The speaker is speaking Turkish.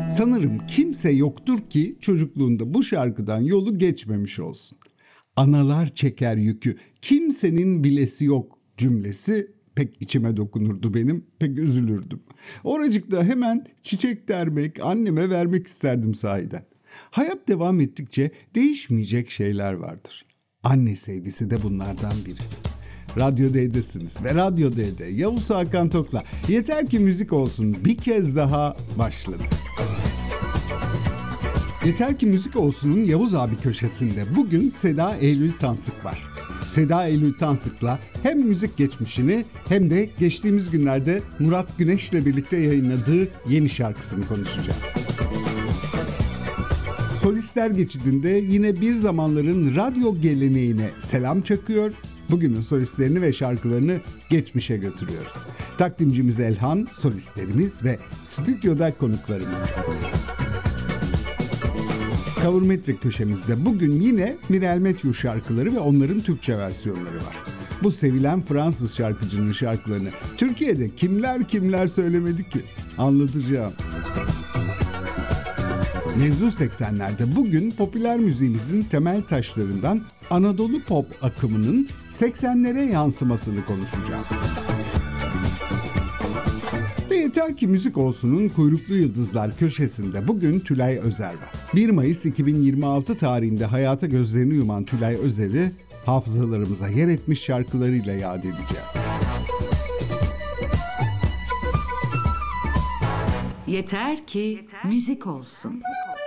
Sanırım kimse yoktur ki çocukluğunda bu şarkıdan yolu geçmemiş olsun. Analar çeker yükü, kimsenin bilesi yok cümlesi pek içime dokunurdu benim, pek üzülürdüm. Oracıkta hemen çiçek dermek, anneme vermek isterdim sahiden. Hayat devam ettikçe değişmeyecek şeyler vardır. Anne sevgisi de bunlardan biri. Radyo D'desiniz ve Radyo D'de Yavuz Hakan Tok'la Yeter Ki Müzik Olsun bir kez daha başladı. Yeter Ki Müzik Olsun'un Yavuz abi köşesinde bugün Seda Eylül Tansık var. Seda Eylül Tansık'la hem müzik geçmişini hem de geçtiğimiz günlerde Murat Güneş'le birlikte yayınladığı yeni şarkısını konuşacağız. Solistler geçidinde yine bir zamanların radyo geleneğine selam çakıyor, bugünün solistlerini ve şarkılarını geçmişe götürüyoruz. Takdimcimiz Elhan, solistlerimiz ve stüdyoda konuklarımız. Kavurmetrik köşemizde bugün yine Mirel Mathieu şarkıları ve onların Türkçe versiyonları var. Bu sevilen Fransız şarkıcının şarkılarını Türkiye'de kimler söylemedi ki? Anlatacağım. Mevzu 80'lerde bugün popüler müziğimizin temel taşlarından Anadolu pop akımının 80'lere yansımasını konuşacağız. Ve Yeter Ki Müzik Olsun'un Kuyruklu Yıldızlar köşesinde bugün Tülay Özer var. 1 Mayıs 2026 tarihinde hayata gözlerini yuman Tülay Özer'i hafızalarımıza yer etmiş şarkılarıyla yad edeceğiz. Yeter ki müzik olsun.